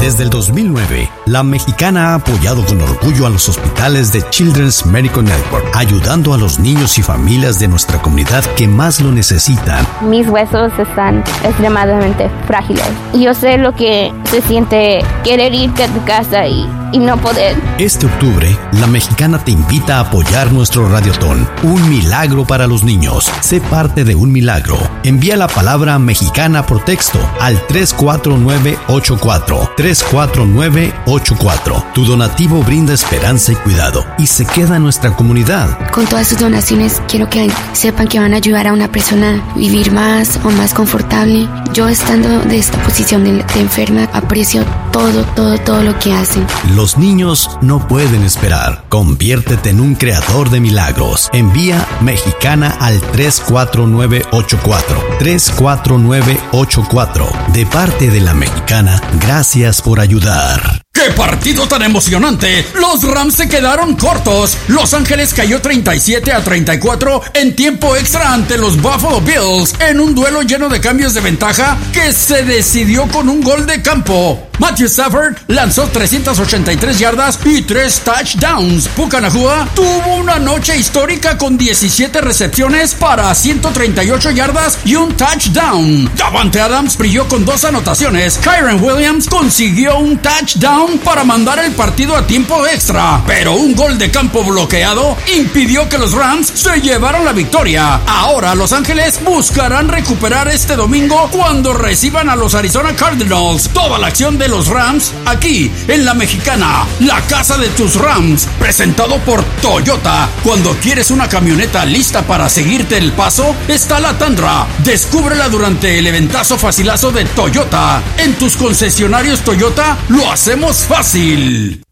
Desde el 2009, La Mexicana ha apoyado con orgullo a los hospitales de Children's Medical Network, ayudando a los niños y familias de nuestra comunidad que más lo necesitan. Mis huesos están extremadamente frágiles. Yo sé lo que se siente querer irte a tu casa y no poder. Este octubre, La Mexicana te invita a apoyar nuestro Radiotón, un milagro para los niños. Sé parte de un milagro. Envía la palabra mexicana por texto al 34984. 34984. Tu donativo brinda esperanza y cuidado y se queda en nuestra comunidad. Con todas sus donaciones, quiero que sepan que van a ayudar a una persona a vivir más o más confortable. Yo, estando de esta posición de enferma, aprecio todo lo que hacen. Los niños no pueden esperar. Conviértete en un creador de milagros. Envía mexicana al 34984. 34984. De parte de La Mexicana, gracias por ayudar. ¡Qué partido tan emocionante! Los Rams se quedaron cortos. Los Ángeles cayó 37-34 en tiempo extra ante los Buffalo Bills en un duelo lleno de cambios de ventaja que se decidió con un gol de campo. Matthew Stafford lanzó 383 yardas y 3 touchdowns. Puka Nacua tuvo una noche histórica con 17 recepciones para 138 yardas y un touchdown. Davante Adams brilló con 2 anotaciones. Kyren Williams consiguió un touchdown para mandar el partido a tiempo extra, pero un gol de campo bloqueado impidió que los Rams se llevaran la victoria. Ahora Los Ángeles buscarán recuperar este domingo cuando reciban a los Arizona Cardinals. Toda la acción de los Rams aquí en La Mexicana, la casa de tus Rams, presentado por Toyota. Cuando quieres una camioneta lista para seguirte el paso, está la Tundra. Descúbrela durante el eventazo facilazo de Toyota. En tus concesionarios Toyota lo hacemos fácil.